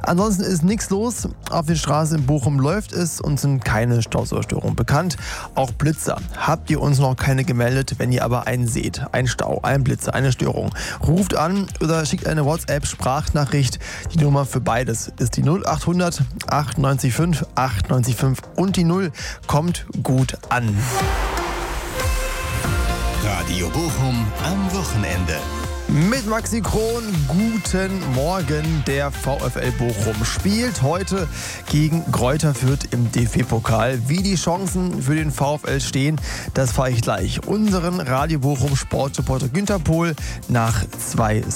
Ansonsten ist nichts los. Auf den Straßen in Bochum läuft es und sind keine Stausauerstörungen bekannt. Auch Blitzer habt ihr uns noch keine gemeldet. Wenn ihr aber einen seht, einen Stau, einen Blitzer, eine Störung, ruft an oder schickt eine WhatsApp-Sprachnachricht. Die Nummer für beides ist die 0800 98 5 98 5 und die 0 kommt gut an. Radio Bochum am Wochenende. Mit Maxi Kron, guten Morgen. Der VfL Bochum spielt heute gegen Greuther Fürth im DFB-Pokal. Wie die Chancen für den VfL stehen, das fahre ich gleich unseren Radio Bochum Sportreporter Günther Pohl nach 2